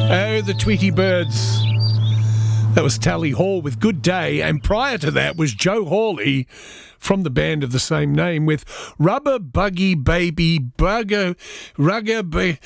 Oh, the Tweety Birds. That was Tally Hall with Good Day, and prior to that was Joe Hawley from the band of the same name with Rubber Buggy Baby Bugger Rubber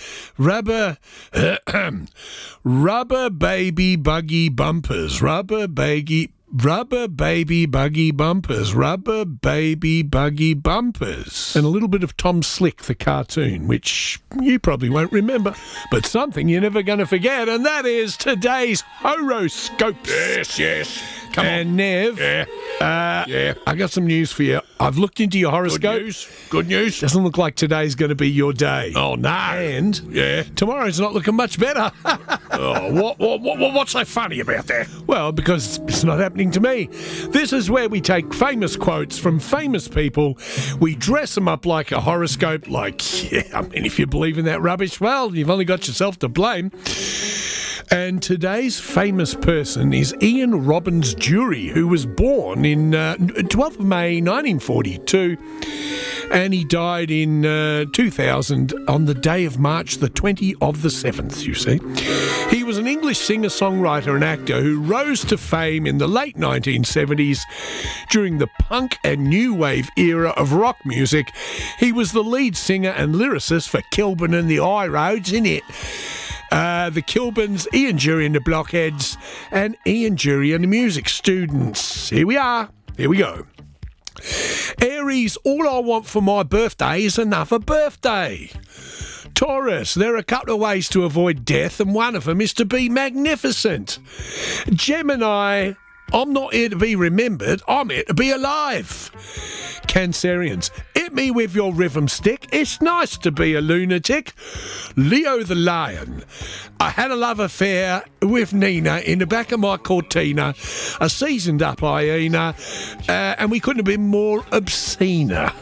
Baby Buggy Bumpers Rubber Baby Buggy Bumpers, Rubber Baby Buggy Bumpers. And a little bit of Tom Slick, the cartoon, which you probably won't remember, but something you're never going to forget, and that is today's horoscopes. Yes. Come on. Nev, Yeah. I got some news for you. I've looked into your horoscope. Good news. Doesn't look like today's going to be your day. Oh, no. And Yeah. tomorrow's not looking much better. Oh, what's so funny about that? Well, because it's not happening to me. This is where we take famous quotes from famous people. We dress them up like a horoscope, if you believe in that rubbish, well, you've only got yourself to blame. And today's famous person is Ian Robbins Jury, who was born in 12th of May 1942, and he died in 2000 on the day of March the 20th of the 7th, you see. He was an English singer-songwriter and actor who rose to fame in the late 1970s during the punk and new wave era of rock music. He was the lead singer and lyricist for Kilburn and the High Roads, innit? The Kilburns, Ian Jury and the Blockheads, and Ian Jury and the Music Students. Here we are. Here we go. Aries, all I want for my birthday is another birthday. Taurus, there are a couple of ways to avoid death, and one of them is to be magnificent. Gemini, I'm not here to be remembered, I'm here to be alive. Cancerians, hit me with your rhythm stick. It's nice to be a lunatic. Leo the Lion, I had a love affair with Nina in the back of my Cortina, a seasoned up hyena, and we couldn't have been more obscene.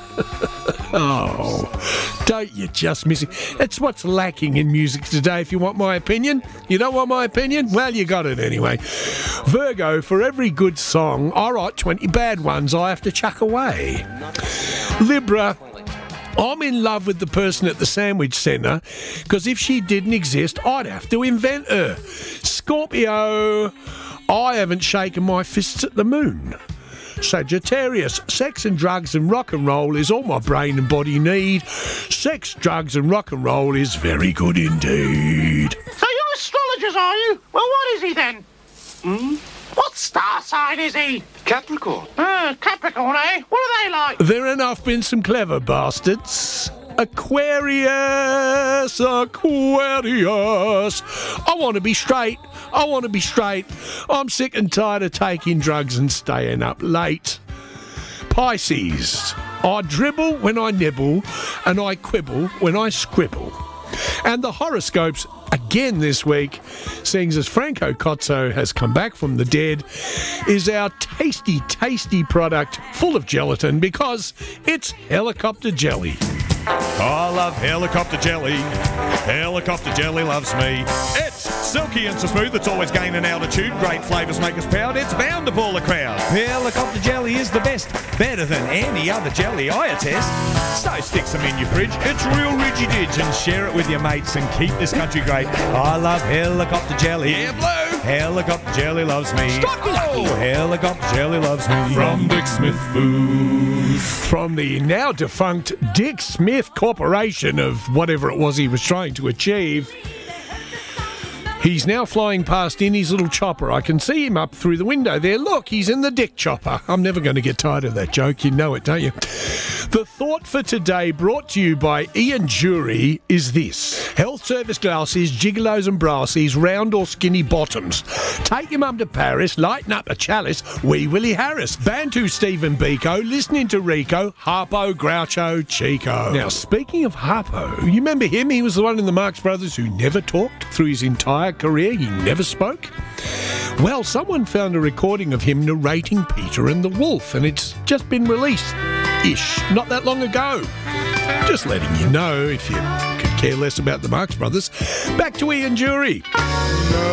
Oh, don't you just miss it? It's what's lacking in music today, if you want my opinion. You don't want my opinion? Well, you got it anyway. Virgo, for every good song, I write 20 bad ones I have to chuck away. Libra, I'm in love with the person at the Sandwich Centre, because if she didn't exist, I'd have to invent her. Scorpio, I haven't shaken my fists at the moon. Sagittarius, sex and drugs and rock and roll is all my brain and body need. Sex, drugs and rock and roll is very good indeed. So you're astrologers, are you? Well, what is he then? What star sign is he? Capricorn. Capricorn, eh? What are they like? There enough been some clever bastards. Aquarius, Aquarius. I want to be straight. I want to be straight. I'm sick and tired of taking drugs and staying up late. Pisces, I dribble when I nibble, and I quibble when I scribble. And the horoscopes again this week, seeing as Franco Cozzo has come back from the dead, is our tasty, tasty product full of gelatin because it's helicopter jelly. I love helicopter jelly. Helicopter jelly loves me. It's silky and so smooth, it's always gaining altitude. Great flavours make us proud, it's bound to pull the crowd. Helicopter jelly is the best, better than any other jelly I attest. So stick some in your fridge, it's real ridgy-didge, and share it with your mates and keep this country great. I love helicopter jelly. Yeah, Blue! Helicopter jelly loves me. Oh, helicopter jelly loves me. From Dick Smith Foods. From the now defunct Dick Smith Corporation of whatever it was he was trying to achieve. He's now flying past in his little chopper. I can see him up through the window there. Look, he's in the Dick Chopper. I'm never going to get tired of that joke. You know it, don't you? The thought for today, brought to you by Ian Jury, is this. Health service glasses, gigolos and brassies, round or skinny bottoms. Take your mum to Paris, lighten up a chalice, wee Willie Harris. Bantu Stephen Biko, listening to Rico, Harpo, Groucho, Chico. Now, speaking of Harpo, you remember him? He was the one in the Marx Brothers who never talked through his entire career. He never spoke. Well, someone found a recording of him narrating Peter and the Wolf, and it's just been released-ish, not that long ago. Just letting you know if you could care less about the Marx Brothers. Back to Ian Jury.